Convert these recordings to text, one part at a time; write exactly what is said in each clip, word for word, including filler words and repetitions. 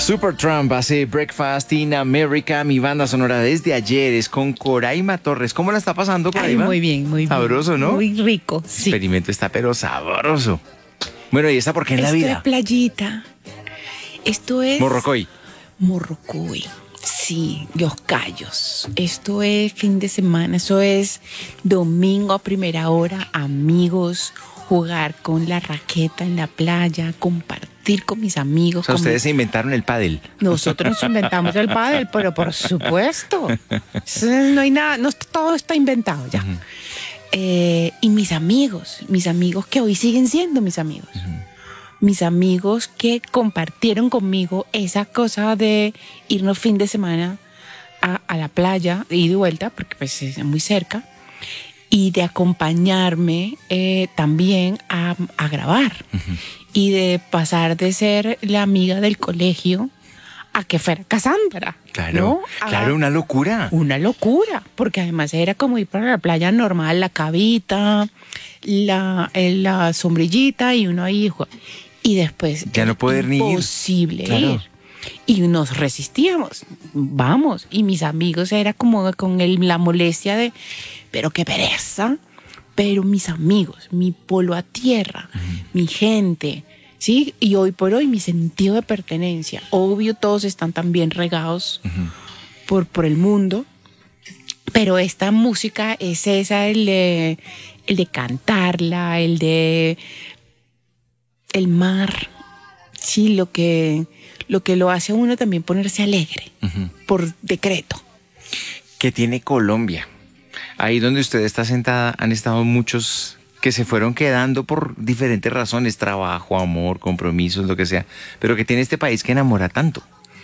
Supertramp hace Breakfast in America. Mi banda sonora desde ayer es con Coraima Torres. ¿Cómo la está pasando, Coraima? Ay, muy bien, muy bien. Sabroso, ¿no? Muy rico, sí. El experimento está pero sabroso. Bueno, ¿y esta por qué en la Esto vida? es playita. Esto es... Morrocoy. Morrocoy. Sí, Los Cayos. Esto es fin de semana. Eso es domingo a primera hora. Amigos, jugar con la raqueta en la playa, compartir con mis amigos. O sea, con ustedes mis... se inventaron el pádel. Nosotros nos inventamos el pádel, pero por supuesto. No hay nada, no, todo está inventado ya. Uh-huh. Eh, y mis amigos, mis amigos que hoy siguen siendo mis amigos. Uh-huh. Mis amigos que compartieron conmigo esa cosa de irnos fin de semana a, a la playa, de ida y vuelta, porque pues es muy cerca, y de acompañarme eh, también a, a grabar. Uh-huh. Y de pasar de ser la amiga del colegio a que fuera Cassandra. Claro, ¿no? claro, una locura. Una locura, porque además era como ir para la playa normal, la cavita, la, la sombrillita y uno ahí... Y después ya no poder ni ir. Imposible claro. ir. Y nos resistíamos. Vamos. Y mis amigos era como con el, la molestia de, pero qué pereza. Pero mis amigos, mi polo a tierra, uh-huh. mi gente, ¿sí? Y hoy por hoy mi sentido de pertenencia. Obvio, todos están también regados uh-huh. por, por el mundo. Pero esta música es esa, el de, el de cantarla, el de... el mar, sí, lo que, lo que lo hace a uno también ponerse alegre, uh-huh. por decreto. ¿Qué tiene Colombia? Ahí donde usted está sentada han estado muchos que se fueron quedando por diferentes razones, trabajo, amor, compromisos, lo que sea, pero que tiene este país que enamora tanto.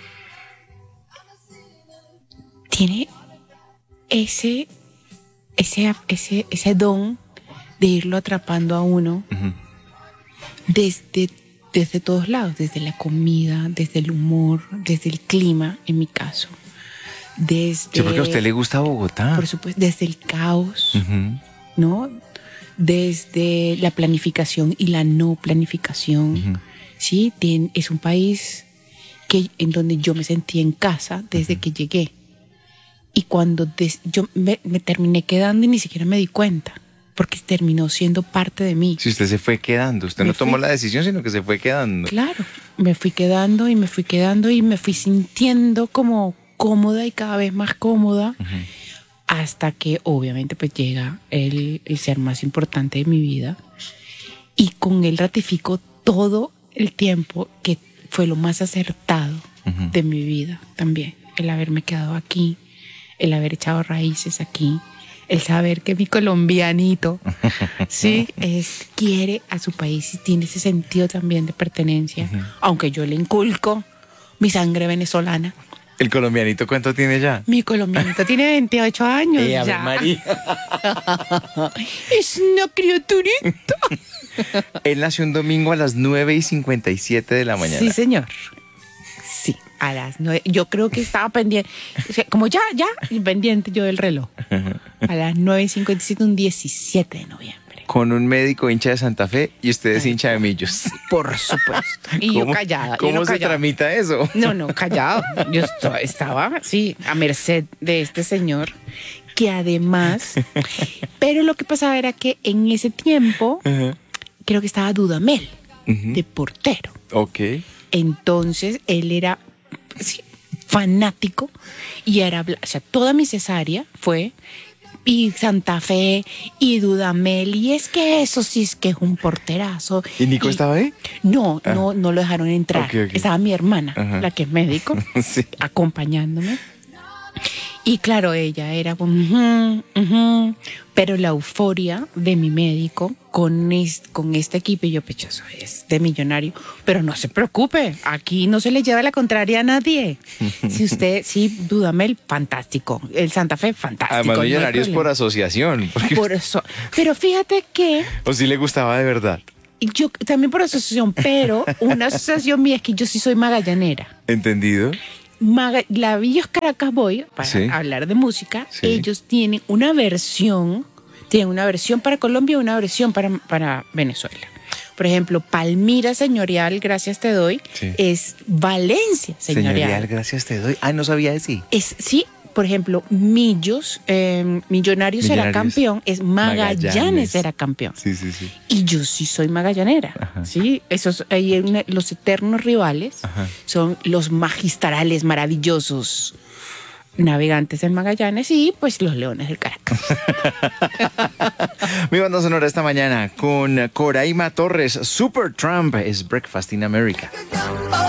Tiene ese, ese, ese, ese don de irlo atrapando a uno. Uh-huh. Desde, desde todos lados, desde la comida, desde el humor, desde el clima, en mi caso. Desde, sí, porque a usted le gusta Bogotá. Por supuesto, desde el caos, uh-huh. ¿no? Desde la planificación y la no planificación. Uh-huh. Sí, Tien, es un país que, en donde yo me sentí en casa desde uh-huh. que llegué. Y cuando des, yo me, me terminé quedando y ni siquiera me di cuenta. Porque terminó siendo parte de mí. Si usted se fue quedando, usted me no tomó fui... la decisión, sino que se fue quedando. Claro, me fui quedando y me fui quedando y me fui sintiendo como cómoda y cada vez más cómoda, uh-huh. hasta que obviamente pues llega el, el ser más importante de mi vida y con él ratifico todo el tiempo que fue lo más acertado uh-huh. de mi vida también. El haberme quedado aquí, el haber echado raíces aquí, el saber que mi colombianito sí es, quiere a su país y tiene ese sentido también de pertenencia, uh-huh. aunque yo le inculco mi sangre venezolana. ¿El colombianito cuánto tiene ya? Mi colombianito tiene veintiocho años eh, ya. María. Es una criaturita. Él nació un domingo a las nueve y cincuenta y siete de la mañana. Sí, señor. Sí, a las nueve. Yo creo que estaba pendiente. O sea, como ya, ya, pendiente yo del reloj. A las nueve y cincuenta y siete, un diecisiete de noviembre. Con un médico hincha de Santa Fe y usted es Ay, hincha de Millos. Por supuesto. Y yo callada. ¿Cómo yo no se callada. tramita eso? No, no, callado. Yo estaba, sí, a merced de este señor, que además... Pero lo que pasaba era que en ese tiempo, uh-huh. creo que estaba Dudamel, uh-huh. de portero. Ok. Entonces, él era sí, fanático y era... O sea, toda mi cesárea fue... y Santa Fe, y Dudamel, y es que eso sí es que es un porterazo. ¿Y Nico y, estaba ahí? No, ah. no, no lo dejaron entrar. Okay, okay. Estaba mi hermana, uh-huh. la que es médico, sí. acompañándome. Y claro, ella era como, uh-huh, uh-huh, pero la euforia de mi médico con, es, con este equipo, y yo, pechoso, es de millonario, pero no se preocupe, aquí no se le lleva la contraria a nadie. Si usted, sí, Dudamel, fantástico. El Santa Fe, fantástico. Además, millonarios no por asociación. Porque... Por eso. Pero fíjate que... ¿O sí le gustaba de verdad? Yo también por asociación, pero una asociación mía es que yo sí soy magallanera. ¿Entendido? Maga, la Villos Caracas Boys, para sí. hablar de música, sí. ellos tienen una versión, tienen una versión para Colombia y una versión para, para Venezuela. Por ejemplo, Palmira Señorial, gracias te doy, Sí. es Valencia Señorial. Señorial, gracias te doy. Ah, no sabía de sí. Es, sí, por ejemplo, Millos, eh, Millonarios era Millonarios. campeón, es Magallanes, Magallanes. era campeón. Sí, sí, sí. Y yo sí soy magallanera, Ajá. ¿sí? Esos, ahí hay una- los eternos rivales Ajá. son los magistrales, maravillosos Navegantes del Magallanes y pues los Leones del Caracas. Mi banda sonora esta mañana con Coraima Torres. Super Trump es Breakfast in America.